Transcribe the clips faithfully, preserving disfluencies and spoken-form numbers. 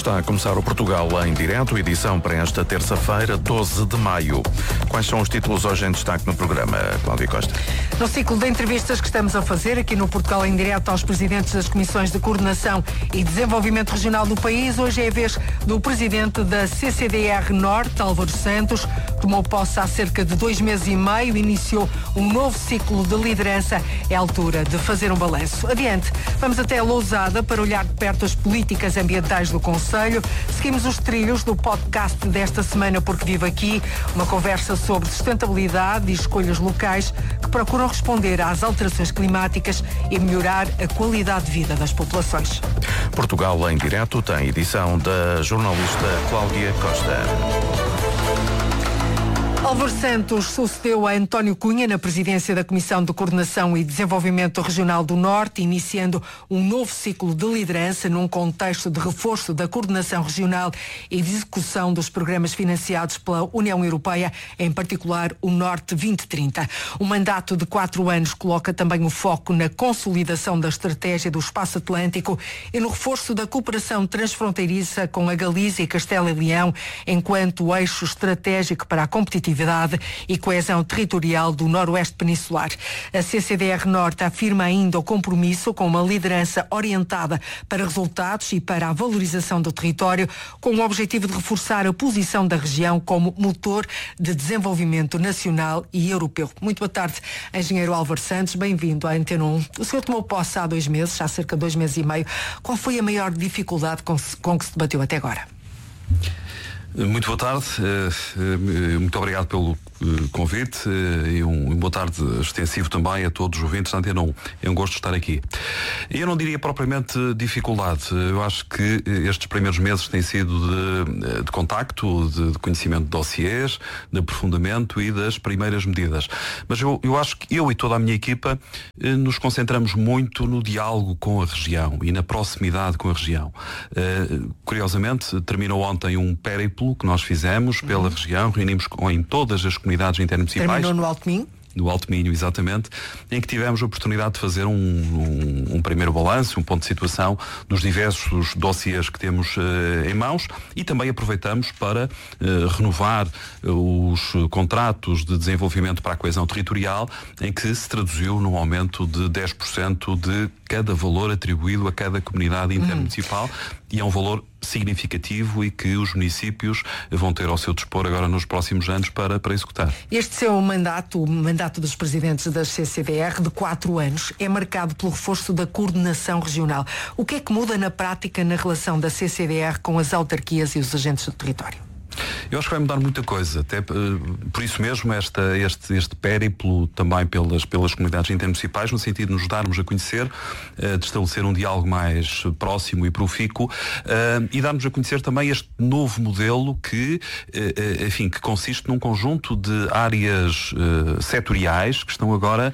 Está a começar o Portugal em direto, edição para esta terça-feira, doze de maio. Quais são os títulos hoje em destaque no programa, Cláudia Costa? No ciclo de entrevistas que estamos a fazer aqui no Portugal em direto aos presidentes das Comissões de Coordenação e Desenvolvimento Regional do país, hoje é a vez do presidente da C C D R Norte, Álvaro Santos. Tomou posse há cerca de dois meses e meio, iniciou um novo ciclo de liderança. É a altura de fazer um balanço. Adiante, vamos até a Lousada para olhar de perto as políticas ambientais do Conselho. Seguimos os trilhos do podcast desta semana Porque Vivo Aqui, uma conversa sobre sustentabilidade e escolhas locais que procuram responder às alterações climáticas e melhorar a qualidade de vida das populações. Portugal em direto tem edição da jornalista Cláudia Costa. Álvaro Santos sucedeu a António Cunha na presidência da Comissão de Coordenação e Desenvolvimento Regional do Norte, iniciando um novo ciclo de liderança num contexto de reforço da coordenação regional e de execução dos programas financiados pela União Europeia, em particular o Norte vinte trinta. O mandato de quatro anos coloca também o foco na consolidação da estratégia do Espaço Atlântico e no reforço da cooperação transfronteiriça com a Galiza e Castela e Leão, enquanto eixo estratégico para a competitividade e coesão territorial do Noroeste Peninsular. A C C D R Norte afirma ainda o compromisso com uma liderança orientada para resultados e para a valorização do território, com o objetivo de reforçar a posição da região como motor de desenvolvimento nacional e europeu. Muito boa tarde, engenheiro Álvaro Santos, bem-vindo à Antena um. O senhor tomou posse há dois meses, há cerca de dois meses e meio. Qual foi a maior dificuldade com, com que se debateu até agora? Muito boa tarde, muito obrigado pelo convite e um boa tarde extensivo também a todos os ouvintes da Antena um. É um gosto estar aqui. Eu não diria propriamente dificuldade. Eu acho que estes primeiros meses têm sido de, de contacto, de, de conhecimento de dossiês, de aprofundamento e das primeiras medidas. Mas eu, eu acho que eu e toda a minha equipa nos concentramos muito no diálogo com a região e na proximidade com a região. Curiosamente, terminou ontem um périplo que nós fizemos pela uhum. região, reunimos com, em todas as comunidades intermunicipais. Terminou no Alto Minho? No Alto Minho, exatamente, em que tivemos a oportunidade de fazer um, um, um primeiro balanço, um ponto de situação dos diversos dossiês que temos uh, em mãos e também aproveitamos para uh, renovar uh, os contratos de desenvolvimento para a coesão territorial, em que se traduziu num aumento de dez por cento de cada valor atribuído a cada comunidade intermunicipal. Uhum. E é um valor significativo e que os municípios vão ter ao seu dispor agora nos próximos anos para, para executar. Este seu mandato, o mandato dos presidentes das C C D R de quatro anos, é marcado pelo reforço da coordenação regional. O que é que muda na prática na relação da C C D R com as autarquias e os agentes do território? Eu acho que vai mudar muita coisa, até por isso mesmo esta, este, este périplo também pelas, pelas comunidades intermunicipais, no sentido de nos darmos a conhecer, de estabelecer um diálogo mais próximo e profícuo e darmos a conhecer também este novo modelo que, enfim, que consiste num conjunto de áreas setoriais que estão agora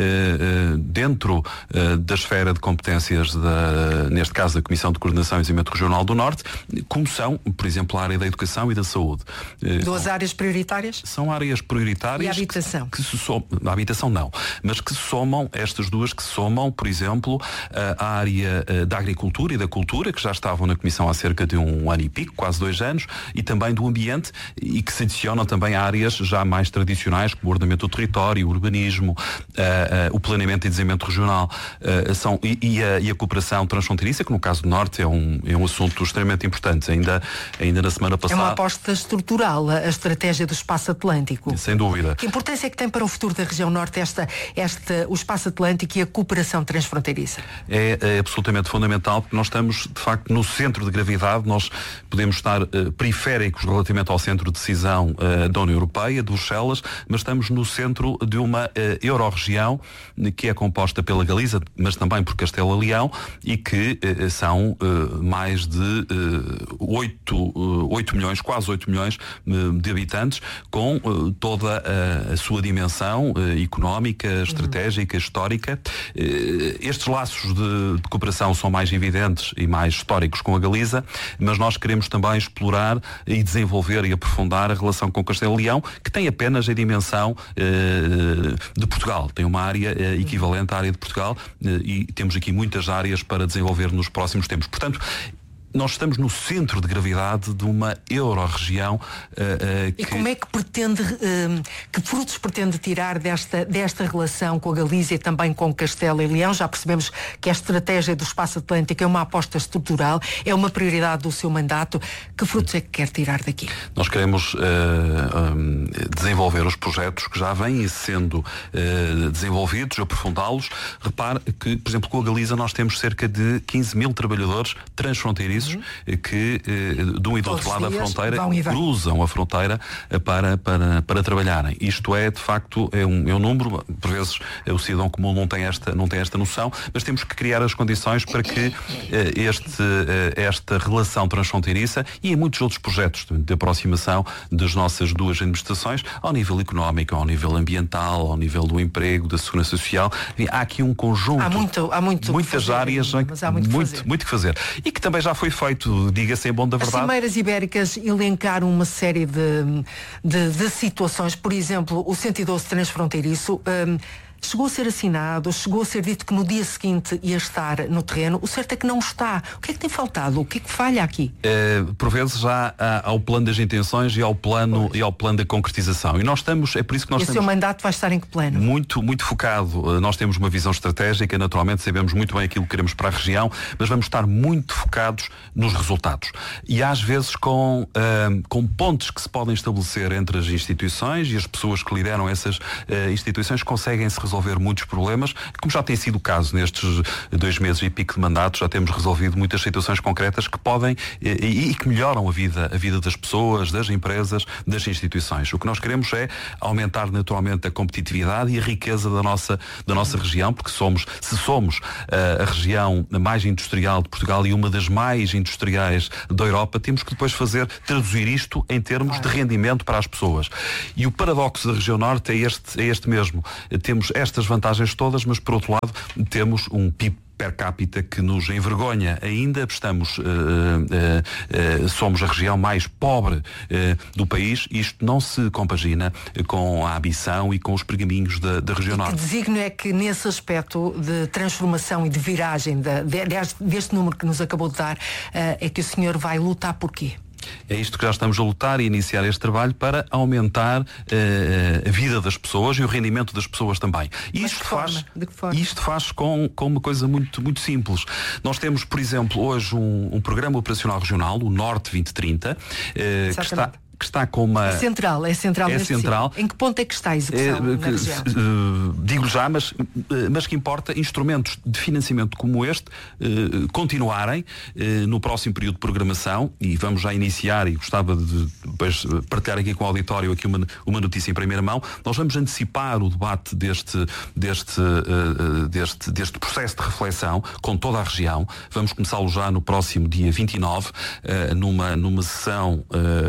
dentro da esfera de competências, da, neste caso da Comissão de Coordenação e Desenvolvimento Regional do Norte, como são, por exemplo, a área da educação e da saúde. Duas áreas prioritárias? São áreas prioritárias. E a habitação? Que, que se somam, a habitação não, mas que se somam, estas duas que se somam, por exemplo, a área da agricultura e da cultura, que já estavam na Comissão há cerca de um ano e pico, quase dois anos, e também do ambiente, e que se adicionam também a áreas já mais tradicionais, como o ordenamento do território, o urbanismo, uh, uh, o planeamento e desenvolvimento regional, uh, são, e, e, a, e a cooperação transfronteiriça, que no caso do Norte é um, é um assunto extremamente importante. Ainda, ainda na semana passada... É uma aposta estrutural, a estratégia do Espaço Atlântico. Sem dúvida. Que importância é que tem para o futuro da região Norte esta, esta, o Espaço Atlântico e a cooperação transfronteiriça? É, é absolutamente fundamental, porque nós estamos, de facto, no centro de gravidade. Nós podemos estar uh, periféricos relativamente ao centro de decisão uh, da União Europeia, de Bruxelas, mas estamos no centro de uma uh, euro-região que é composta pela Galiza, mas também por Castela e Leão, e que uh, são uh, mais de uh, oito milhões, quase oito milhões de habitantes, com uh, toda a, a sua dimensão uh, económica, estratégica, uhum. histórica. Uh, estes laços de, de cooperação são mais evidentes e mais históricos com a Galiza, mas nós queremos também explorar e desenvolver e aprofundar a relação com Castelo e Leão, que tem apenas a dimensão uh, de Portugal. Tem uma área uh, equivalente à área de Portugal uh, e temos aqui muitas áreas para desenvolver nos próximos tempos. Portanto, nós estamos no centro de gravidade de uma euro-região. Uh, uh, e como é que pretende, uh, que frutos pretende tirar desta, desta relação com a Galiza e também com Castela e Leão? Já percebemos que a estratégia do espaço atlântico é uma aposta estrutural, é uma prioridade do seu mandato. Que frutos é que quer tirar daqui? Nós queremos uh, um, desenvolver os projetos que já vêm sendo uh, desenvolvidos, aprofundá-los. Repare que, por exemplo, com a Galiza nós temos cerca de quinze mil trabalhadores transfronteiriços que de um e do outro lado da fronteira cruzam a fronteira para, para, para trabalharem. Isto é, de facto, é um, é um número, por vezes o cidadão comum não tem, esta, não tem esta noção, mas temos que criar as condições para que este, esta relação transfronteiriça e em muitos outros projetos de aproximação das nossas duas administrações, ao nível económico, ao nível ambiental, ao nível do emprego, da segurança social, há aqui um conjunto, há, muito, há muito muitas fazer, áreas, mas há muito, muito, que muito que fazer. E que também já foi feito, diga-se em bom da verdade. As Cimeiras Ibéricas elencaram uma série de, de, de situações, por exemplo, o cento e doze transfronteiriço. Um, Chegou a ser assinado, chegou a ser dito que no dia seguinte ia estar no terreno. O certo é que não está. O que é que tem faltado? O que é que falha aqui? É, por vezes já há, há o plano das intenções e ao plano, e ao plano da concretização. E nós estamos, é por isso que nós e temos... o seu mandato vai estar em que plano? Muito, muito focado. Nós temos uma visão estratégica, naturalmente sabemos muito bem aquilo que queremos para a região, mas vamos estar muito focados nos resultados. E às vezes com, uh, com pontes que se podem estabelecer entre as instituições e as pessoas que lideram essas uh, instituições conseguem-se resolver resolver muitos problemas, como já tem sido o caso nestes dois meses e pico de mandato. Já temos resolvido muitas situações concretas que podem e, e que melhoram a vida, a vida das pessoas, das empresas, das instituições. O que nós queremos é aumentar naturalmente a competitividade e a riqueza da nossa, da nossa região, porque somos, se somos uh, a região mais industrial de Portugal e uma das mais industriais da Europa, temos que depois fazer, traduzir isto em termos de rendimento para as pessoas. E o paradoxo da região norte é este, é este mesmo. Temos estas vantagens todas, mas por outro lado temos um P I B per capita que nos envergonha ainda. Estamos, uh, uh, uh, somos a região mais pobre uh, do país. Isto não se compagina com a ambição e com os pergaminhos da, da região norte. Que designo é que nesse aspecto de transformação e de viragem de, de, deste, deste número que nos acabou de dar, uh, é que o senhor vai lutar por quê? É isto que já estamos a lutar e iniciar este trabalho para aumentar uh, a vida das pessoas e o rendimento das pessoas também. E isto faz, isto faz com, com uma coisa muito, muito simples. Nós temos, por exemplo, hoje um, um programa operacional regional, o Norte vinte trinta, uh, que está... que está com uma... É central, é central. É central. Em que ponto é que está a execução é, na região? Uh, digo já, mas, uh, mas que importa instrumentos de financiamento como este uh, continuarem uh, no próximo período de programação, e vamos já iniciar, e gostava de depois partilhar aqui com o auditório aqui uma, uma notícia em primeira mão. Nós vamos antecipar o debate deste, deste, uh, deste, deste processo de reflexão com toda a região. Vamos começá-lo já no próximo dia vinte e nove, uh, numa, numa sessão...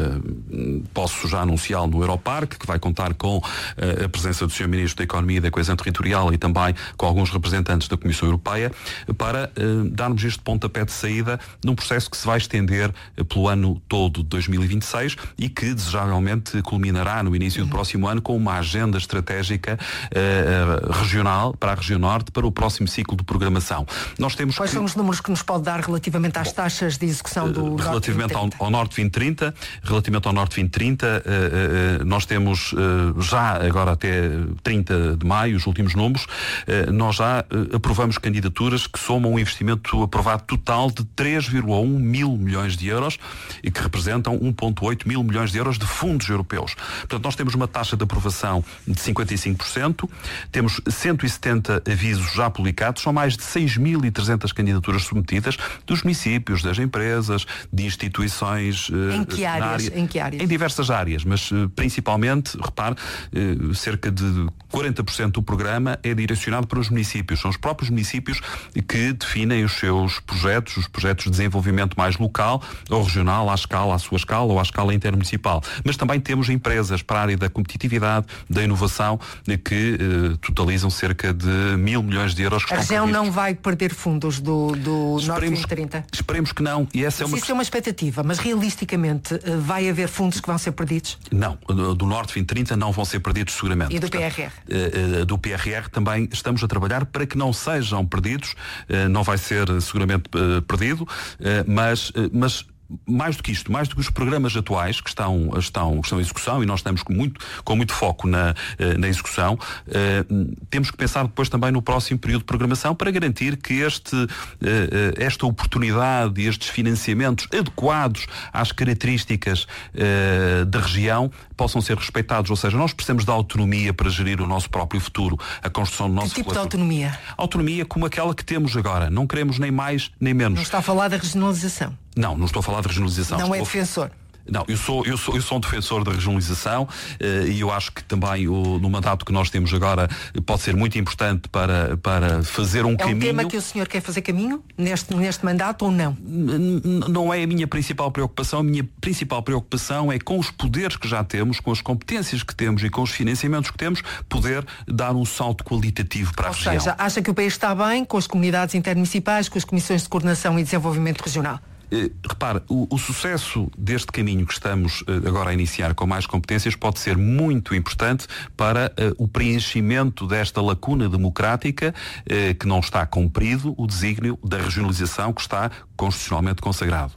Uh, posso já anunciá-lo no Europarque, que vai contar com uh, a presença do senhor Ministro da Economia e da Coesão Territorial e também com alguns representantes da Comissão Europeia, para uh, darmos este pontapé de saída num processo que se vai estender uh, pelo ano todo de dois mil e vinte e seis e que desejavelmente culminará no início do próximo ano com uma agenda estratégica uh, regional para a região norte para o próximo ciclo de programação. Nós temos Quais que... são os números que nos pode dar relativamente às Bom, taxas de execução do relativamente Norte ao, ao Norte vinte trinta, relativamente ao Norte vinte trinta, uh, uh, nós temos uh, já agora até trinta de maio, os últimos números, uh, nós já uh, aprovamos candidaturas que somam um investimento aprovado total de três vírgula um mil milhões de euros e que representam um vírgula oito mil milhões de euros de fundos europeus. Portanto, nós temos uma taxa de aprovação de cinquenta e cinco por cento, temos cento e setenta avisos já publicados, são mais de seis mil e trezentas candidaturas submetidas dos municípios, das empresas, de instituições. Uh, em que áreas? Área, em que áreas? Em diversas áreas, mas uh, principalmente, repare, uh, cerca de quarenta por cento do programa é direcionado para os municípios. São os próprios municípios que definem os seus projetos, os projetos de desenvolvimento mais local ou regional, à escala, à sua escala ou à escala intermunicipal. Mas também temos empresas para a área da competitividade, da inovação, que uh, totalizam cerca de mil milhões de euros. Que a região não vai perder fundos do, do Norte vinte trinta? Esperemos que não. E essa é uma... Isso é uma expectativa, mas realisticamente uh, vai haver fundos fundos que vão ser perdidos? Não, do Norte vinte trinta não vão ser perdidos seguramente. E do Portanto, P R R? Uh, uh, do P R R também estamos a trabalhar para que não sejam perdidos, uh, não vai ser seguramente uh, perdido, uh, mas, uh, mas mais do que isto, mais do que os programas atuais que estão, estão, estão em execução, e nós estamos com muito, com muito foco na, na execução, eh, temos que pensar depois também no próximo período de programação para garantir que este, eh, esta oportunidade e estes financiamentos adequados às características eh, da região possam ser respeitados. Ou seja, nós precisamos de autonomia para gerir o nosso próprio futuro, a construção do nosso Que tipo futuro. de autonomia? Autonomia como aquela que temos agora. Não queremos nem mais nem menos. Não está a falar da regionalização? Não, não estou a falar de regionalização. Não estou é a... defensor? Não, eu sou, eu sou, eu sou um defensor da regionalização uh, e eu acho que também o, no mandato que nós temos agora pode ser muito importante para, para fazer um é caminho. É um tema que o senhor quer fazer caminho neste, neste mandato ou não? N- não é a minha principal preocupação. A minha principal preocupação é com os poderes que já temos, com as competências que temos e com os financiamentos que temos, poder dar um salto qualitativo para ou a região. Ou seja, acha que o país está bem com as comunidades intermunicipais, com as comissões de coordenação e desenvolvimento regional? Uh, repare, o, o sucesso deste caminho que estamos uh, agora a iniciar com mais competências pode ser muito importante para uh, o preenchimento desta lacuna democrática uh, que não está cumprido, o desígnio da regionalização que está constitucionalmente consagrado.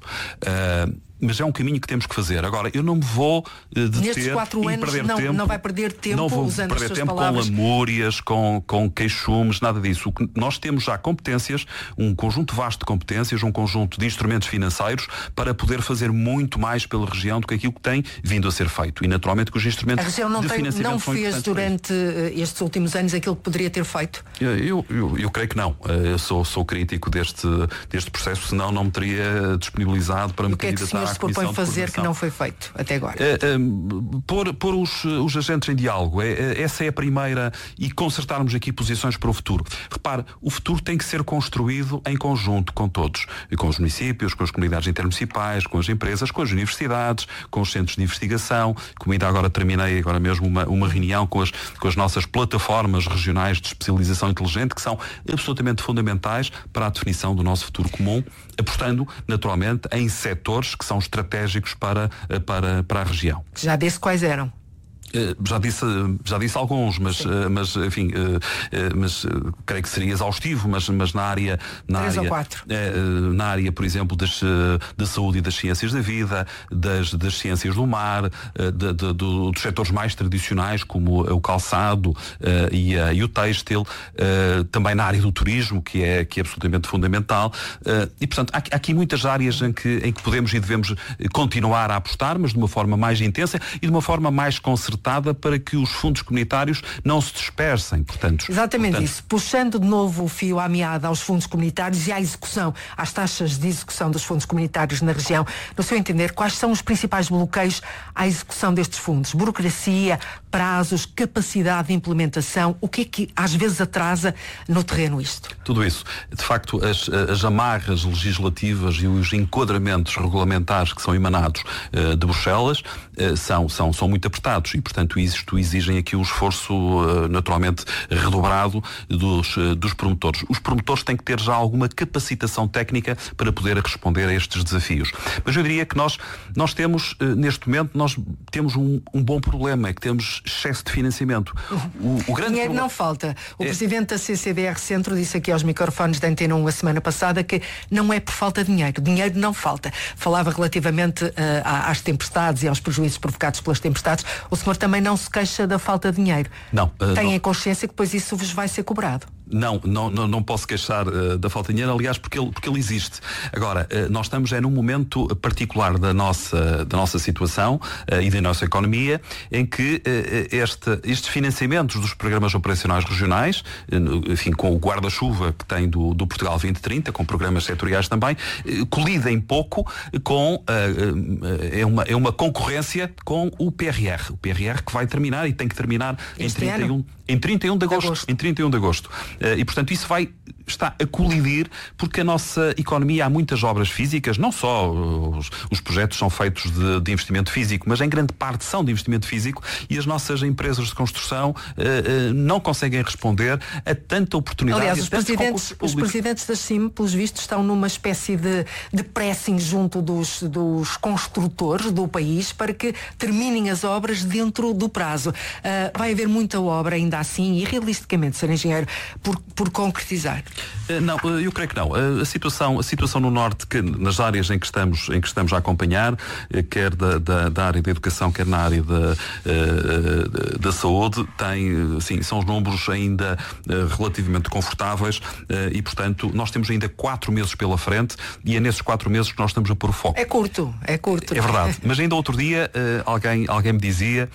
Uh, Mas é um caminho que temos que fazer. Agora, eu não me vou uh, deter Nestes quatro e anos perder não, tempo. não vai perder tempo não vou usando perder as suas tempo palavras. com lamúrias, com, com queixumes, nada disso. O que nós temos já competências, um conjunto vasto de competências, um conjunto de instrumentos financeiros para poder fazer muito mais pela região do que aquilo que tem vindo a ser feito. E naturalmente que os instrumentos a região não de tem, financiamento não são fez durante estes últimos anos aquilo que poderia ter feito? Eu, eu, eu creio que não. Eu sou, sou crítico deste, deste processo, senão não me teria disponibilizado para e me o que é que o candidatar senhor à se Comissão propõe de fazer que não foi feito até agora? É, é, pôr, pôr os, os agentes em diálogo. É, é, essa é a primeira. E concertarmos aqui posições para o futuro. Repare, o futuro tem que ser construído em conjunto com todos. Com os municípios, com as comunidades intermunicipais, com as empresas, com as universidades, com os centros de investigação. Como ainda agora terminei agora mesmo uma, uma reunião com as, com as nossas plataformas regionais de especialização inteligente, que são absolutamente fundamentais para a definição do nosso futuro comum, apostando naturalmente em setores que são estratégicos para, para, para a região. Já disse quais eram? Já disse, já disse alguns, mas, mas enfim, mas creio que seria exaustivo, mas, mas na área, na Três área, ou quatro. na área, por exemplo, das, da saúde e das ciências da vida, das, das ciências do mar, de, de, dos setores mais tradicionais, como o calçado e, a, e o têxtil, também na área do turismo, que é, que é absolutamente fundamental. E, portanto, há, há aqui muitas áreas em que, em que podemos e devemos continuar a apostar, mas de uma forma mais intensa e de uma forma mais concertada, para que os fundos comunitários não se dispersem. Portanto, Exatamente portanto, isso. Puxando de novo o fio à meada aos fundos comunitários e à execução, às taxas de execução dos fundos comunitários na região, no seu entender, quais são os principais bloqueios à execução destes fundos? Burocracia, prazos, capacidade de implementação, o que é que às vezes atrasa no terreno isto? Tudo isso. De facto, as, as amarras legislativas e os enquadramentos regulamentares que são emanados uh, de Bruxelas uh, são, são, são muito apertados e, portanto, isto exigem aqui um esforço uh, naturalmente redobrado dos, uh, dos promotores. Os promotores têm que ter já alguma capacitação técnica para poder responder a estes desafios. Mas eu diria que nós, nós temos, uh, neste momento, nós temos um, um bom problema, é que temos excesso de financiamento. O, o grande Dinheiro problema... não falta. O é... presidente da C C D R Centro disse aqui aos microfones da Antena um a semana passada que não é por falta de dinheiro. Dinheiro não falta. Falava relativamente uh, às tempestades e aos prejuízos provocados pelas tempestades. O senhor também não se queixa da falta de dinheiro. Não. Uh, Tem não. em consciência que depois isso vos vai ser cobrado. Não, não, não, não posso queixar uh, da falta de dinheiro, aliás, porque ele, porque ele existe. Agora, uh, nós estamos é num momento particular da nossa, da nossa situação uh, e da nossa economia, em que uh, este, estes financiamentos dos programas operacionais regionais, uh, enfim, com o guarda-chuva que tem do, do Portugal vinte trinta, com programas setoriais também, uh, colidem pouco com, uh, uh, é, uma, é uma concorrência com o P R R. O P R R que vai terminar e tem que terminar em trinta e um, em trinta e um de agosto. Em trinta e um de agosto. Uh, e, portanto, isso vai está a colidir porque a nossa economia há muitas obras físicas, não só os, os projetos são feitos de, de investimento físico, mas em grande parte são de investimento físico e as nossas empresas de construção uh, uh, não conseguem responder a tanta oportunidade. Aliás, os presidentes, os presidentes das C I M, pelos vistos, estão numa espécie de, de pressing junto dos, dos construtores do país para que terminem as obras dentro do prazo. Uh, vai haver muita obra ainda assim e realisticamente, senhor Engenheiro, por, por concretizar? Uh, não, uh, eu creio que não. Uh, a, situação, a situação no Norte, que, nas áreas em que estamos, em que estamos a acompanhar, uh, quer da, da, da área da educação, quer na área da, uh, da saúde, tem, sim, são os números ainda uh, relativamente confortáveis uh, e, portanto, nós temos ainda quatro meses pela frente e é nesses quatro meses que nós estamos a pôr o foco. É curto, é curto. É verdade. Mas ainda outro dia uh, alguém, alguém me dizia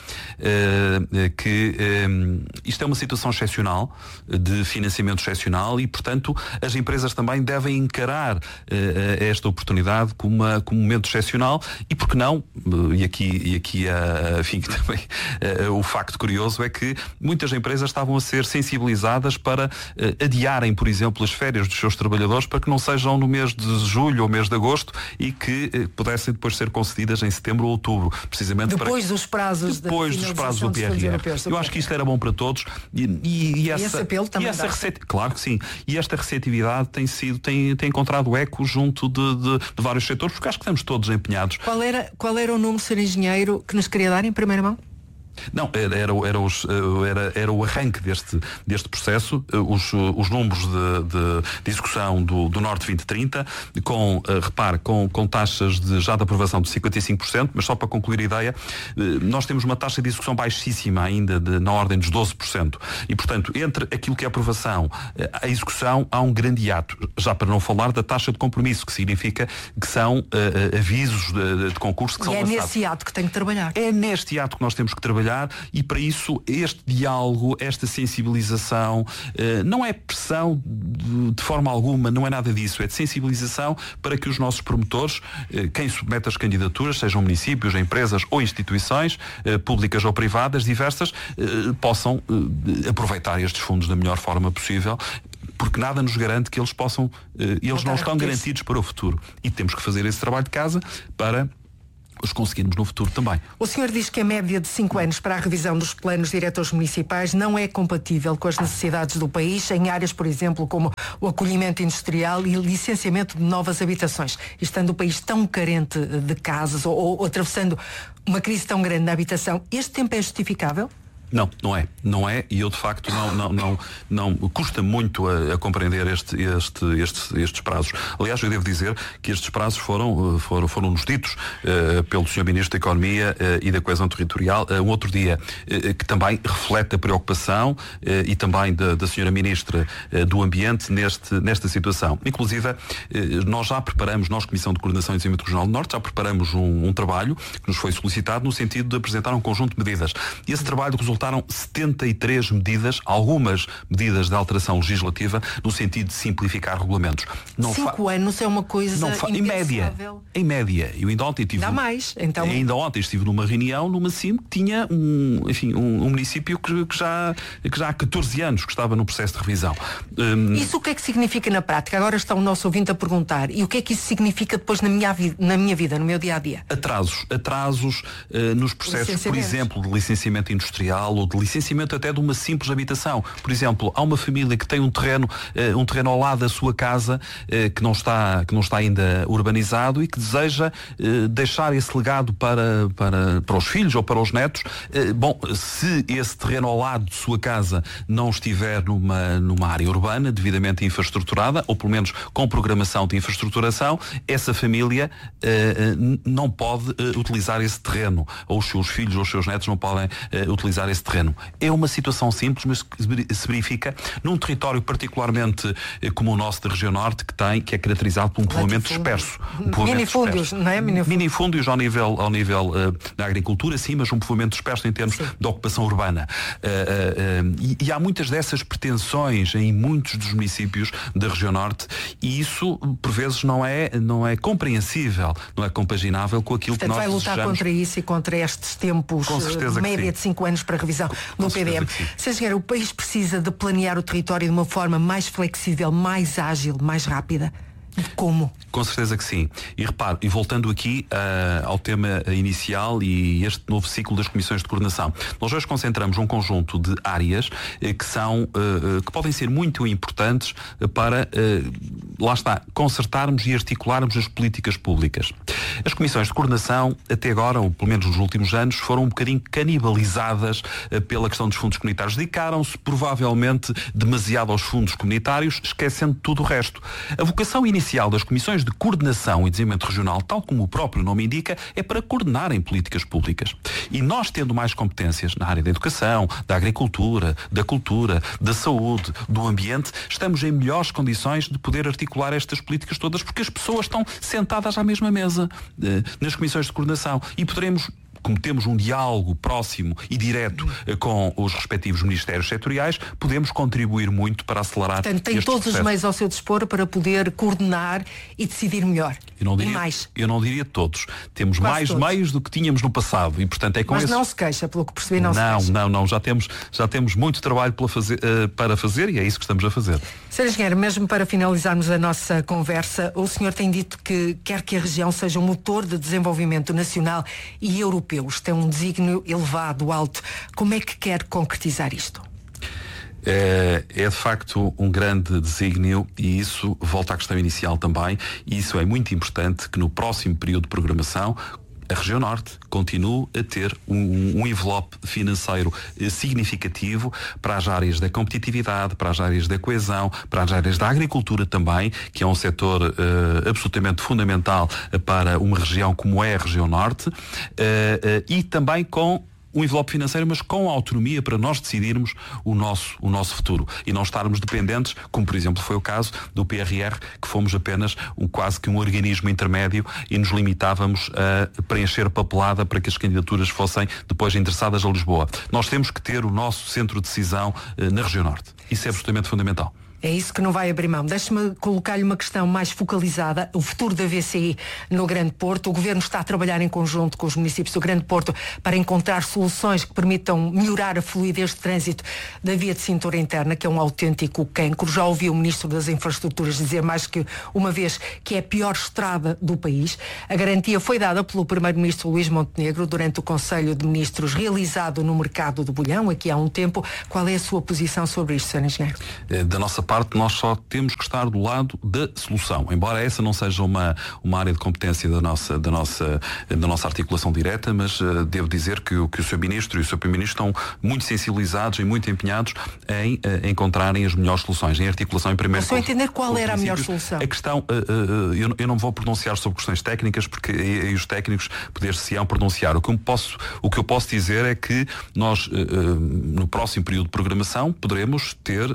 uh, que um, isto é uma situação excepcional, de financiamento excepcional e, portanto, as empresas também devem encarar uh, esta oportunidade como, uma, como um momento excepcional e, porque não, uh, e aqui, e aqui uh, enfim, também uh, o facto curioso é que muitas empresas estavam a ser sensibilizadas para uh, adiarem, por exemplo, as férias dos seus trabalhadores para que não sejam no mês de julho ou mês de agosto e que uh, pudessem depois ser concedidas em setembro ou outubro, precisamente depois para... dos prazos depois dos prazos do P R R. Eu acho que isto era bom para todos e, e, e essa, e esse apelo também e essa recet... Claro que sim. E esta receptividade tem sido, tem, tem encontrado eco junto de, de, de vários setores, porque acho que estamos todos empenhados. Qual era, qual era o número, senhor Engenheiro, que nos queria dar em primeira mão? Não, era, era, era, os, era, era o arranque deste, deste processo, os, os números de, de, de execução do, do Norte vinte trinta, com, repare, com, com taxas de, já de aprovação de cinquenta e cinco por cento, mas só para concluir a ideia, nós temos uma taxa de execução baixíssima ainda, de, na ordem dos doze por cento. E, portanto, entre aquilo que é a aprovação, a execução, há um grande hiato. Já para não falar da taxa de compromisso, que significa que são uh, avisos de, de concurso que e são é lançados. nesse hiato que tem que trabalhar. É neste hiato que nós temos que trabalhar. E para isso este diálogo, esta sensibilização, eh, não é pressão de, de forma alguma, não é nada disso, é de sensibilização para que os nossos promotores, eh, quem submete as candidaturas, sejam municípios, empresas ou instituições, eh, públicas ou privadas, diversas, eh, possam eh, aproveitar estes fundos da melhor forma possível, porque nada nos garante que eles possam, eh, eles não estão garantidos para o futuro. E temos que fazer esse trabalho de casa para os conseguirmos no futuro também. O senhor diz que a média de cinco anos para a revisão dos planos diretores municipais não é compatível com as necessidades do país em áreas, por exemplo, como o acolhimento industrial e licenciamento de novas habitações. Estando o país tão carente de casas ou, ou atravessando uma crise tão grande na habitação, este tempo é justificável? Não, não é. Não é e eu de facto não, não, não, não custa muito a, a compreender este, este, estes, estes prazos. Aliás, eu devo dizer que estes prazos foram, foram, foram nos ditos uh, pelo senhor Ministro da Economia uh, e da Coesão Territorial uh, um outro dia, uh, que também reflete a preocupação uh, e também da, da senhora Ministra uh, do Ambiente neste, nesta situação. Inclusive, uh, nós já preparamos, nós Comissão de Coordenação e Desenvolvimento Regional do Norte, já preparamos um, um trabalho que nos foi solicitado no sentido de apresentar um conjunto de medidas. E esse trabalho resultou setenta e três medidas, algumas medidas de alteração legislativa no sentido de simplificar regulamentos. Não Cinco fa... anos é uma coisa não fa... em média. Em média. Eu ainda ontem tive. Dá mais, então. Ainda ontem estive numa reunião numa C I M que tinha um, enfim, um, um município que, que, já, que já há catorze anos que estava no processo de revisão. Um... Isso o que é que significa na prática? Agora está o nosso ouvinte a perguntar. E o que é que isso significa depois na minha vida, na minha vida, no meu dia a dia? Atrasos. Atrasos uh, nos processos, por exemplo, de licenciamento industrial ou de licenciamento até de uma simples habitação. Por exemplo, há uma família que tem um terreno, uh, um terreno ao lado da sua casa uh, que, não está, que não está ainda urbanizado e que deseja uh, deixar esse legado para, para, para os filhos ou para os netos. Uh, bom, se esse terreno ao lado de sua casa não estiver numa, numa área urbana devidamente infraestruturada, ou pelo menos com programação de infraestruturação, essa família uh, não pode uh, utilizar esse terreno, ou os seus filhos ou os seus netos não podem uh, utilizar esse terreno. É uma situação simples, mas que se verifica num território particularmente eh, como o nosso da região norte, que tem, que é caracterizado por um povoamento disperso. Um minifúndios, não é? Minifúndios, minifúndios ao nível, ao nível uh, da agricultura, sim, mas um povoamento disperso em termos sim. de ocupação urbana. Uh, uh, uh, e, e há muitas dessas pretensões em muitos dos municípios da região norte e isso, por vezes, não é, não é compreensível, não é compaginável com aquilo Portanto, que nós vai lutar desejamos. contra isso e contra estes tempos, com certeza média de cinco anos para revisão previsão do P D M. Sr. Engenheiro, o país precisa de planear o território de uma forma mais flexível, mais ágil, mais rápida? Como? Com certeza que sim. E repare, e voltando aqui uh, ao tema inicial e este novo ciclo das comissões de coordenação, nós hoje concentramos um conjunto de áreas eh, que são, uh, que podem ser muito importantes para, uh, lá está, concertarmos e articularmos as políticas públicas. As comissões de coordenação, até agora, ou pelo menos nos últimos anos, foram um bocadinho canibalizadas uh, pela questão dos fundos comunitários. Dedicaram-se provavelmente demasiado aos fundos comunitários, esquecendo tudo o resto. A vocação inicial das comissões de coordenação e desenvolvimento regional, tal como o próprio nome indica, é para coordenarem políticas públicas. E nós, tendo mais competências na área da educação, da agricultura, da cultura, da saúde, do ambiente, estamos em melhores condições de poder articular estas políticas todas, porque as pessoas estão sentadas à mesma mesa eh, nas comissões de coordenação e poderemos, como temos um diálogo próximo e direto eh, com os respectivos ministérios setoriais, podemos contribuir muito para acelerar. Portanto, tem todos processo. os meios ao seu dispor para poder coordenar e decidir melhor. Eu não diria, e mais. Eu não diria todos. Temos Quase mais todos. meios do que tínhamos no passado e, portanto, é com Mas esses... não se queixa, pelo que percebi, não, não se queixa. Não, não, já temos, já temos muito trabalho para fazer, uh, para fazer e é isso que estamos a fazer. senhor Engenheiro, mesmo para finalizarmos a nossa conversa, o senhor tem dito que quer que a região seja um motor de desenvolvimento nacional e europeu. Isto é um desígnio elevado, alto. Como é que quer concretizar isto? É, é de facto um grande desígnio e isso volta à questão inicial também, e isso é muito importante que no próximo período de programação a região norte continue a ter um, um envelope financeiro eh, significativo para as áreas da competitividade, para as áreas da coesão, para as áreas da agricultura também, que é um setor eh, absolutamente fundamental eh, para uma região como é a região norte, eh, eh, e também com um envelope financeiro, mas com autonomia para nós decidirmos o nosso, o nosso futuro e não estarmos dependentes, como por exemplo foi o caso do P R R, que fomos apenas um, quase que um organismo intermédio e nos limitávamos a preencher papelada para que as candidaturas fossem depois interessadas a Lisboa. Nós temos que ter o nosso centro de decisão eh, na região norte. Isso é absolutamente fundamental. É isso que não vai abrir mão. Deixe-me colocar-lhe uma questão mais focalizada. O futuro da V C I no Grande Porto. O Governo está a trabalhar em conjunto com os municípios do Grande Porto para encontrar soluções que permitam melhorar a fluidez de trânsito da via de cintura interna, que é um autêntico cancro. Já ouvi o Ministro das Infraestruturas dizer mais que uma vez que é a pior estrada do país. A garantia foi dada pelo Primeiro-Ministro Luís Montenegro durante o Conselho de Ministros realizado no Mercado do Bolhão, aqui há um tempo. Qual é a sua posição sobre isto, senhor Engenheiro? Da nossa parte, nós só temos que estar do lado da solução, embora essa não seja uma, uma área de competência da nossa, da nossa, da nossa articulação direta, mas uh, devo dizer que, que o senhor Ministro e o senhor Primeiro-Ministro estão muito sensibilizados e muito empenhados em uh, encontrarem as melhores soluções, em articulação em primeiro. Só entender qual era a melhor solução. A questão, uh, uh, eu, eu não vou pronunciar sobre questões técnicas, porque e, e os técnicos poder-se-ão pronunciar. O que, eu posso, o que eu posso dizer é que nós, uh, uh, no próximo período de programação, poderemos ter uh,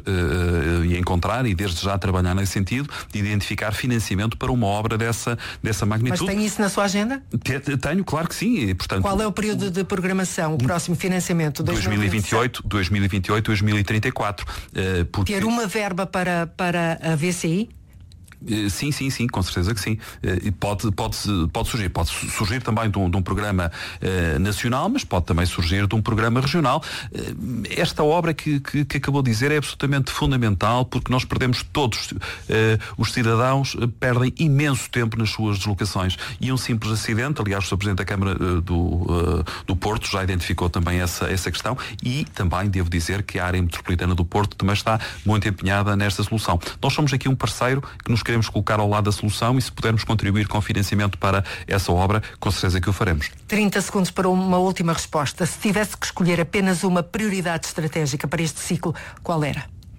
e encontrar e desde já trabalhar nesse sentido de identificar financiamento para uma obra dessa, dessa magnitude. Mas tem isso na sua agenda? Tenho, claro que sim. E, portanto, qual é o período de programação, o próximo financiamento? dois mil e vinte e oito, dois mil e vinte e oito, dois mil e trinta e quatro. Uh, porque... Ter uma verba para, para a V C I? Sim, sim, sim, com certeza que sim. E pode, pode, pode surgir. Pode surgir também de um, de um programa uh, nacional, mas pode também surgir de um programa regional. Uh, esta obra que, que, que acabou de dizer é absolutamente fundamental, porque nós perdemos todos. Uh, os cidadãos perdem imenso tempo nas suas deslocações. E um simples acidente, aliás, o senhor Presidente da Câmara uh, do, uh, do Porto já identificou também essa, essa questão e também devo dizer que a área metropolitana do Porto também está muito empenhada nesta solução. Nós somos aqui um parceiro que nos queremos colocar ao lado da solução e se pudermos contribuir com financiamento para essa obra, com certeza que o faremos. trinta segundos para uma última resposta. Se tivesse que escolher apenas uma prioridade estratégica para este ciclo, qual era?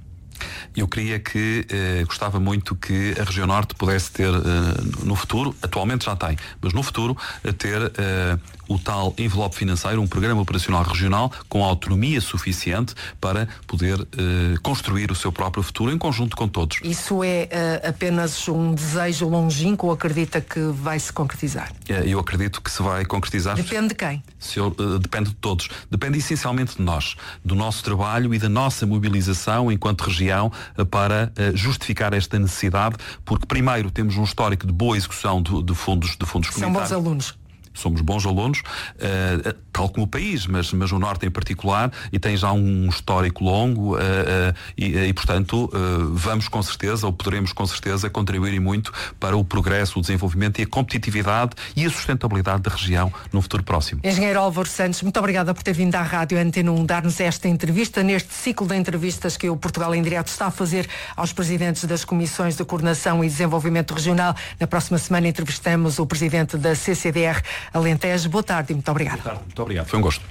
Eu queria que, eh, gostava muito que a região norte pudesse ter eh, no futuro, atualmente já tem, mas no futuro a ter eh, o tal envelope financeiro, um programa operacional regional com autonomia suficiente para poder eh, construir o seu próprio futuro em conjunto com todos. Isso é uh, apenas um desejo longínquo ou acredita que vai se concretizar? Eh, eu acredito que se vai concretizar. Depende de quem? Se eu, uh, depende de todos. Depende essencialmente de nós, do nosso trabalho e da nossa mobilização enquanto região uh, para uh, justificar esta necessidade, porque primeiro temos um histórico de boa execução de, de fundos, de fundos comunitários. São bons alunos. somos bons alunos, uh, tal como o país, mas, mas o Norte em particular, e tem já um histórico longo uh, uh, e, e, portanto, uh, vamos com certeza, ou poderemos com certeza, contribuir e muito para o progresso, o desenvolvimento e a competitividade e a sustentabilidade da região no futuro próximo. Engenheiro Álvaro Santos, muito obrigada por ter vindo à Rádio Antena um dar-nos esta entrevista, neste ciclo de entrevistas que o Portugal em Direto está a fazer aos presidentes das Comissões de Coordenação e Desenvolvimento Regional. Na próxima semana entrevistamos o presidente da C C D R Alentejo. Boa tarde e muito obrigada. Boa tarde, muito obrigado. Foi um gosto.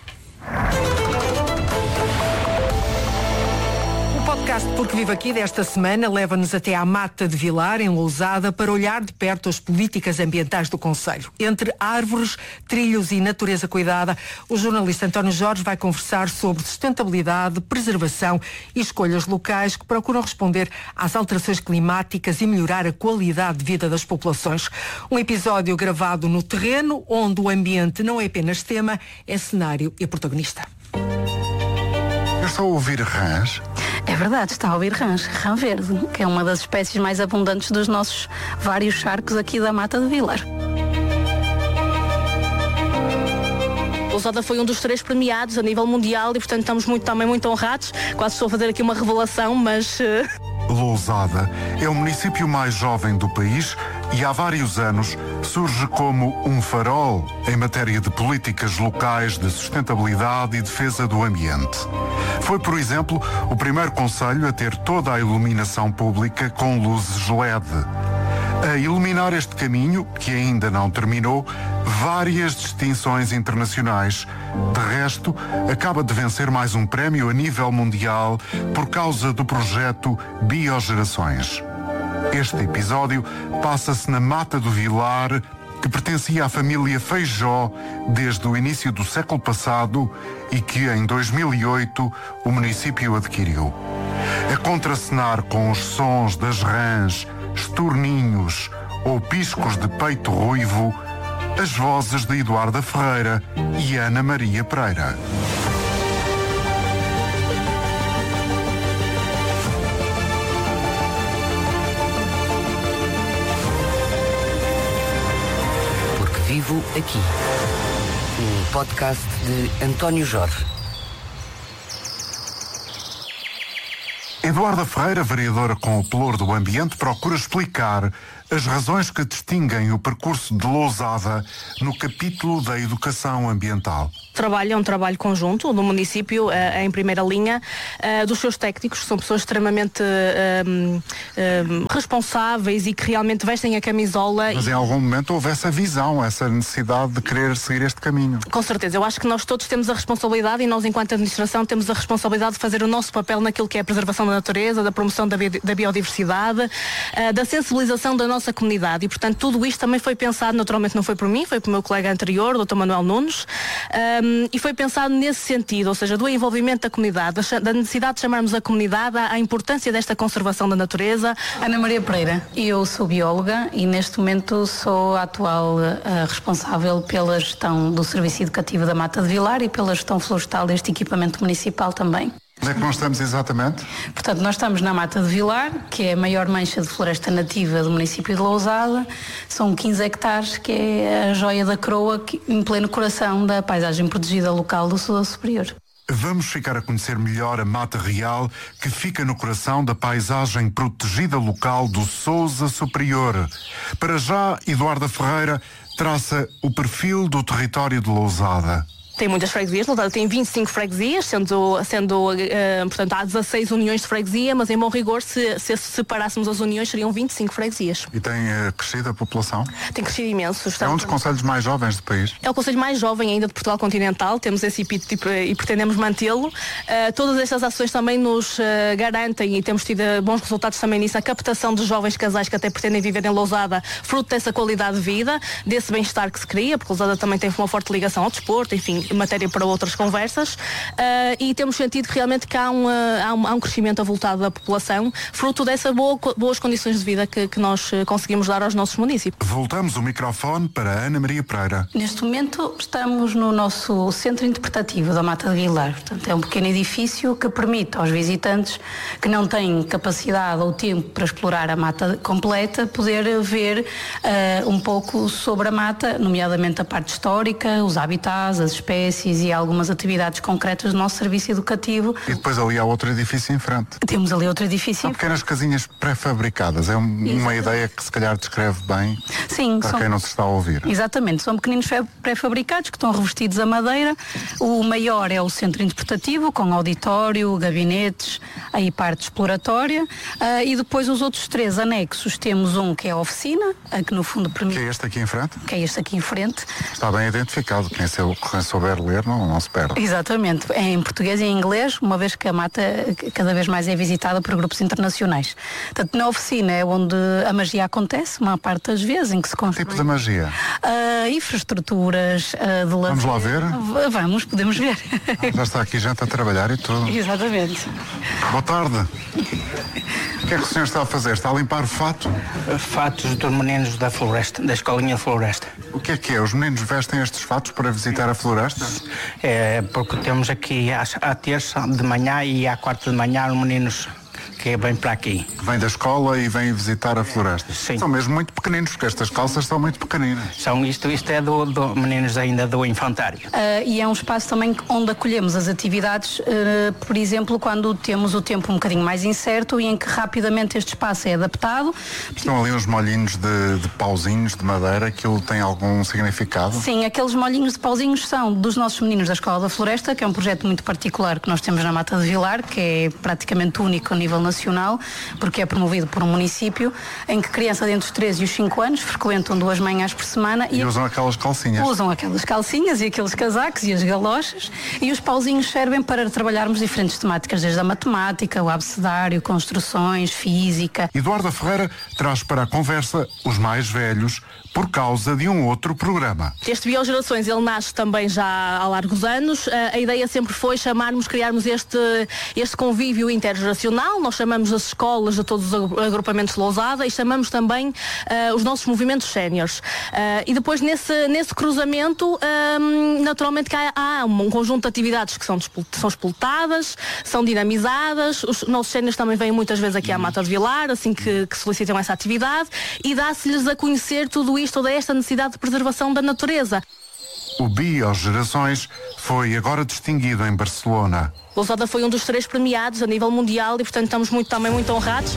O podcast Porque Vivo Aqui desta semana leva-nos até à Mata de Vilar, em Lousada, para olhar de perto as políticas ambientais do concelho. Entre árvores, trilhos e natureza cuidada, o jornalista António Jorge vai conversar sobre sustentabilidade, preservação e escolhas locais que procuram responder às alterações climáticas e melhorar a qualidade de vida das populações. Um episódio gravado no terreno, onde o ambiente não é apenas tema, é cenário e protagonista. Eu estou a ouvir rãs. É verdade, está a ouvir rãs, rã verde, que é uma das espécies mais abundantes dos nossos vários charcos aqui da Mata de Vilar. Lousada foi um dos três premiados a nível mundial e, portanto, estamos muito, também muito honrados. Quase estou a fazer aqui uma revelação, mas... Uh... Lousada é o município mais jovem do país e há vários anos surge como um farol em matéria de políticas locais de sustentabilidade e defesa do ambiente. Foi, por exemplo, o primeiro concelho a ter toda a iluminação pública com luzes L E D. A iluminar este caminho, que ainda não terminou, várias distinções internacionais. De resto, acaba de vencer mais um prémio a nível mundial por causa do projeto Biogerações. Este episódio passa-se na Mata do Vilar, que pertencia à família Feijó desde o início do século passado e que em dois mil e oito o município adquiriu. A contracenar com os sons das rãs, estorninhos ou piscos de peito ruivo, as vozes de Eduarda Ferreira e Ana Maria Pereira. Porque vivo aqui. Um podcast de António Jorge. Eduarda Ferreira, vereadora com o Pelour do Ambiente, procura explicar as razões que distinguem o percurso de Lousada no capítulo da educação ambiental. O trabalho é um trabalho conjunto do município, uh, em primeira linha, uh, dos seus técnicos, que são pessoas extremamente uh, um, um, responsáveis e que realmente vestem a camisola. Mas e... em algum momento houve essa visão, essa necessidade de querer seguir este caminho. Com certeza, eu acho que nós todos temos a responsabilidade e nós, enquanto administração, temos a responsabilidade de fazer o nosso papel naquilo que é a preservação da natureza, da promoção da, bi- da biodiversidade, uh, da sensibilização da nossa comunidade e, portanto, tudo isto também foi pensado, naturalmente não foi por mim, foi pelo meu colega anterior, o doutor Manuel Nunes, um, e foi pensado nesse sentido, ou seja, do envolvimento da comunidade, da necessidade de chamarmos a comunidade à importância desta conservação da natureza. Ana Maria Pereira, eu sou bióloga e neste momento sou a atual uh, responsável pela gestão do Serviço Educativo da Mata de Vilar e pela gestão florestal deste equipamento municipal também. Onde é que nós estamos exatamente? Portanto, nós estamos na Mata de Vilar, que é a maior mancha de floresta nativa do município de Lousada. São quinze hectares, que é a joia da coroa, que, em pleno coração da paisagem protegida local do Sousa Superior. Vamos ficar a conhecer melhor a Mata Real, que fica no coração da paisagem protegida local do Sousa Superior. Para já, Eduarda Ferreira traça o perfil do território de Lousada. Tem muitas freguesias, Lousada tem vinte e cinco freguesias, sendo, sendo uh, portanto, há dezasseis uniões de freguesia, mas em bom rigor, se, se separássemos as uniões, seriam vinte e cinco freguesias. E tem uh, crescido a população? Tem crescido imenso. É um dos concelhos mais jovens do país. É o concelho mais jovem ainda de Portugal continental, temos esse epíteto e pretendemos mantê-lo. Uh, todas estas ações também nos uh, garantem, e temos tido bons resultados também nisso, a captação de jovens casais que até pretendem viver em Lousada, fruto dessa qualidade de vida, desse bem-estar que se cria, porque Lousada também tem uma forte ligação ao desporto, enfim, matéria para outras conversas, uh, e temos sentido que realmente que há, um, uh, há, um, há um crescimento avultado da população, fruto dessas boa, boas condições de vida que, que nós conseguimos dar aos nossos municípios. Voltamos o microfone para a Ana Maria Pereira. Neste momento estamos no nosso centro interpretativo da Mata de Vilar. Portanto, é um pequeno edifício que permite aos visitantes que não têm capacidade ou tempo para explorar a mata completa poder ver uh, um pouco sobre a mata, nomeadamente a parte histórica, os habitats, as espécies e algumas atividades concretas do nosso serviço educativo. E depois ali há outro edifício em frente. Temos ali outro edifício. São pequenas casinhas pré-fabricadas. É um, uma ideia que se calhar descreve bem. Sim, para são... quem não se está a ouvir. Exatamente, são pequeninos pré-fabricados que estão revestidos a madeira. O maior é o centro interpretativo, com auditório, gabinetes, aí parte exploratória, uh, e depois os outros três anexos. Temos um que é a oficina, a que no fundo permite... Que é este aqui em frente? Que é este aqui em frente. Está bem identificado, quem, se, quem souber ler não, não se perde. Exatamente, é em português e em inglês, uma vez que a mata cada vez mais é visitada por grupos internacionais. Portanto, na oficina é onde a magia acontece, uma parte das vezes em que se constrói... Que tipo de magia? Uh, infraestruturas, uh, de lazer. Vamos lá ver? V- vamos, podemos ver. Ah, já está aqui gente a trabalhar e tudo. Exatamente. Boa tarde. O que é que o senhor está a fazer? Está a limpar o fato? Fatos dos meninos da floresta, da escolinha floresta. O que é que é? Os meninos vestem estes fatos para visitar a floresta? É porque temos aqui à, à terça de manhã e à quarta de manhã os meninos que vêm para aqui. Vêm da escola e vêm visitar a floresta? Sim. São mesmo muito pequeninos, porque estas calças são muito pequeninas. São isto, isto é do, do meninos ainda do infantário. Uh, e é um espaço também onde acolhemos as atividades, uh, por exemplo, quando temos o tempo um bocadinho mais incerto e em que rapidamente este espaço é adaptado. Estão ali uns molhinhos de, de pauzinhos de madeira, aquilo tem algum significado? Sim, aqueles molhinhos de pauzinhos são dos nossos meninos da Escola da Floresta, que é um projeto muito particular que nós temos na Mata de Vilar, que é praticamente único a nível nacional, porque é promovido por um município, em que crianças entre os três e os cinco anos frequentam duas manhãs por semana E, e usam aquelas calcinhas? Usam aquelas calcinhas e aqueles casacos e as galochas, e os pauzinhos servem para trabalharmos diferentes temáticas, desde a matemática, o abecedário, construções, física. Eduardo Ferreira traz para a conversa os mais velhos por causa de um outro programa. Este Biogerações, ele nasce também já há largos anos. A ideia sempre foi chamarmos, criarmos este, este convívio intergeracional. Nós chamamos as escolas de todos os agrupamentos de Lousada e chamamos também uh, os nossos movimentos séniores. Uh, e depois nesse, nesse cruzamento, um, naturalmente que há, há um conjunto de atividades que são, são explotadas, são dinamizadas. Os nossos séniores também vêm muitas vezes aqui à Mata de Vilar, assim que, que solicitam essa atividade, e dá-se-lhes a conhecer tudo isto, toda esta necessidade de preservação da natureza. O Biogerações foi agora distinguido em Barcelona. Lousada foi um dos três premiados a nível mundial e, portanto, estamos muito, também muito honrados.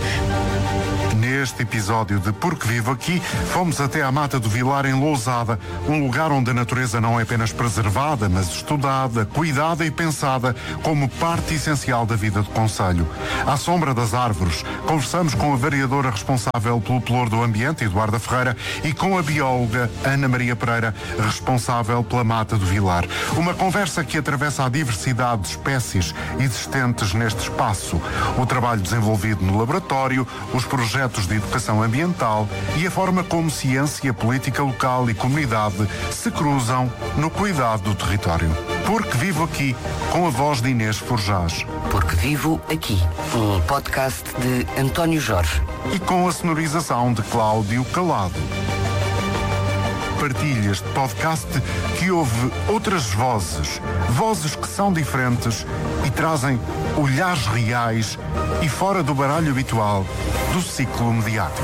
Neste episódio de Porque Vivo Aqui, fomos até à Mata do Vilar, em Lousada, um lugar onde a natureza não é apenas preservada, mas estudada, cuidada e pensada como parte essencial da vida do concelho. À sombra das árvores, conversamos com a vereadora responsável pelo pelour do ambiente, Eduardo Ferreira, e com a bióloga Ana Maria Pereira, responsável pela Mata do Vilar. Uma conversa que atravessa a diversidade de espécies existentes neste espaço, o trabalho desenvolvido no laboratório, os projetos de educação ambiental e a forma como ciência, política local e comunidade se cruzam no cuidado do território. Porque Vivo Aqui, com a voz de Inês Forjás. Porque Vivo Aqui, um podcast de António Jorge. E com a sonorização de Cláudio Calado. Partilha este podcast que ouve outras vozes, vozes que são diferentes e trazem olhares reais e fora do baralho habitual do ciclo mediático.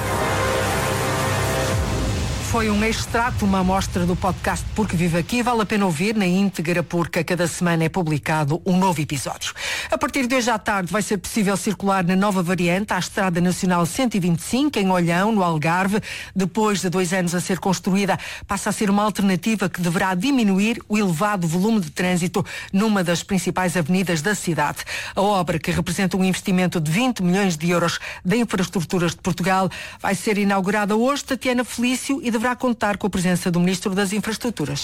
Foi um extrato, uma amostra do podcast Porque Vive Aqui. Vale a pena ouvir na íntegra, porque a cada semana é publicado um novo episódio. A partir de hoje à tarde vai ser possível circular na nova variante à Estrada Nacional cento e vinte e cinco, em Olhão, no Algarve. Depois de dois anos a ser construída, passa a ser uma alternativa que deverá diminuir o elevado volume de trânsito numa das principais avenidas da cidade. A obra, que representa um investimento de vinte milhões de euros da Infraestruturas de Portugal, vai ser inaugurada hoje. Tatiana Felício, e deverá contar com a presença do Ministro das Infraestruturas.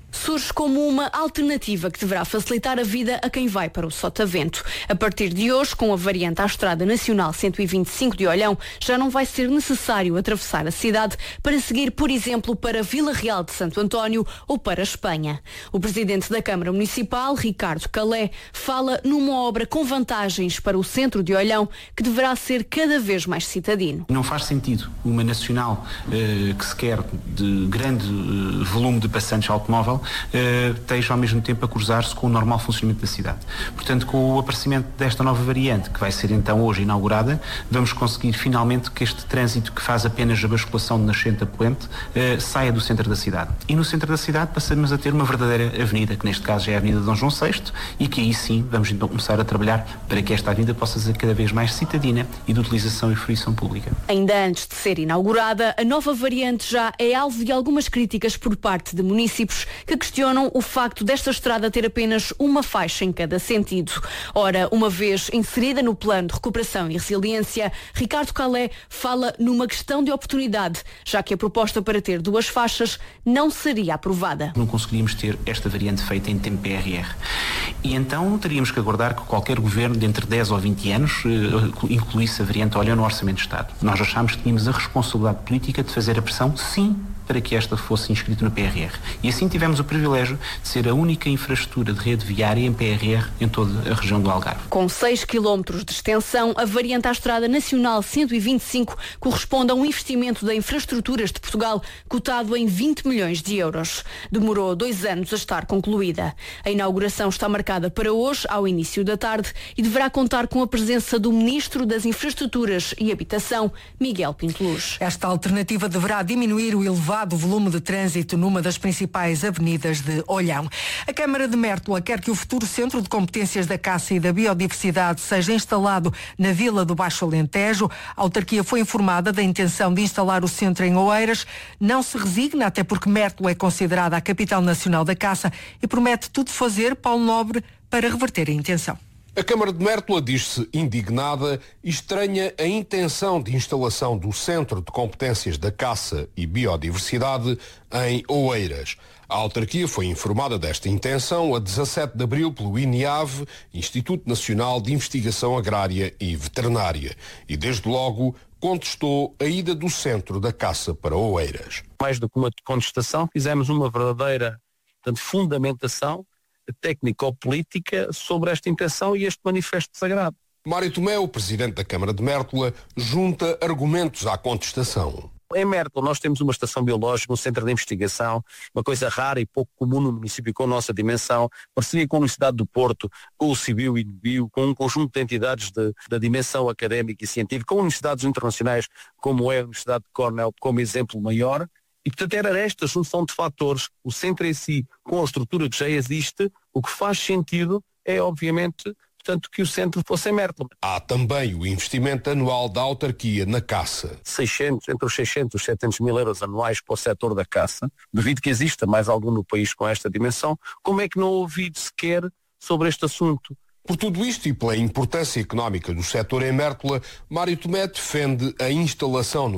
surge como uma alternativa que deverá facilitar a vida a quem vai para o Sotavento. A partir de hoje, com a variante à Estrada Nacional cento e vinte e cinco de Olhão, já não vai ser necessário atravessar a cidade para seguir, por exemplo, para Vila Real de Santo António ou para Espanha. O presidente da Câmara Municipal, Ricardo Calé, fala numa obra com vantagens para o centro de Olhão que deverá ser cada vez mais citadino. Não faz sentido uma nacional eh, que se quer de grande eh, volume de passantes automóvel Uh, esteja ao mesmo tempo a cruzar-se com o normal funcionamento da cidade. Portanto, com o aparecimento desta nova variante, que vai ser então hoje inaugurada, vamos conseguir finalmente que este trânsito que faz apenas a basculação de nascente a poente uh, saia do centro da cidade. E no centro da cidade passamos a ter uma verdadeira avenida, que neste caso é a Avenida Dom João sexto, e que aí sim vamos então começar a trabalhar para que esta avenida possa ser cada vez mais citadina e de utilização e fruição pública. Ainda antes de ser inaugurada, a nova variante já é alvo de algumas críticas por parte de municípios que questionam o facto desta estrada ter apenas uma faixa em cada sentido. Ora, uma vez inserida no Plano de Recuperação e Resiliência, Ricardo Calé fala numa questão de oportunidade, já que a proposta para ter duas faixas não seria aprovada. Não conseguiríamos ter esta variante feita em tempo P R R. E então teríamos que aguardar que qualquer governo de entre dez ou vinte anos uh, incluísse a variante Olhão no Orçamento de Estado. Nós achámos que tínhamos a responsabilidade política de fazer a pressão, sim, para que esta fosse inscrita no P R R. E assim tivemos o privilégio de ser a única infraestrutura de rede viária em P R R em toda a região do Algarve. Com seis quilómetros de extensão, a variante à Estrada Nacional cento e vinte e cinco corresponde a um investimento da Infraestruturas de Portugal cotado em vinte milhões de euros. Demorou dois anos a estar concluída. A inauguração está marcada para hoje, ao início da tarde, e deverá contar com a presença do Ministro das Infraestruturas e Habitação, Miguel Pinteluz. Esta alternativa deverá diminuir o elevado do volume de trânsito numa das principais avenidas de Olhão. A Câmara de Mértola quer que o futuro Centro de Competências da Caça e da Biodiversidade seja instalado na Vila do Baixo Alentejo. A autarquia foi informada da intenção de instalar o centro em Oeiras. Não se resigna, até porque Mértola é considerada a capital nacional da caça e promete tudo fazer, Paulo Nobre, para reverter a intenção. A Câmara de Mértola diz-se indignada e estranha a intenção de instalação do Centro de Competências da Caça e Biodiversidade em Oeiras. A autarquia foi informada desta intenção a dezassete de abril pelo INIAV, Instituto Nacional de Investigação Agrária e Veterinária, e desde logo contestou a ida do Centro da Caça para Oeiras. Mais do que uma contestação, fizemos uma verdadeira, portanto, fundamentação técnico-política sobre esta intenção e este manifesto desagrado. Mário Tomé, o presidente da Câmara de Mértola, junta argumentos à contestação. Em Mértola nós temos uma estação biológica, um centro de investigação, uma coisa rara e pouco comum no município com a nossa dimensão, parceria com a Universidade do Porto, com o CIBIO e o BIO, com um conjunto de entidades de, da dimensão académica e científica, com universidades internacionais como é a Universidade de Cornell, como exemplo maior. E, portanto, era esta junção de fatores, o centro em si, com a estrutura que já existe, o que faz sentido é, obviamente, portanto, que o centro fosse em Mértola. Há também o investimento anual da autarquia na caça. seiscentos, entre os seiscentos e setecentos mil euros anuais para o setor da caça. Devido que exista mais algum no país com esta dimensão, como é que não ouvi sequer sobre este assunto? Por tudo isto e pela importância económica do setor em Mértola, Mário Tomé defende a instalação no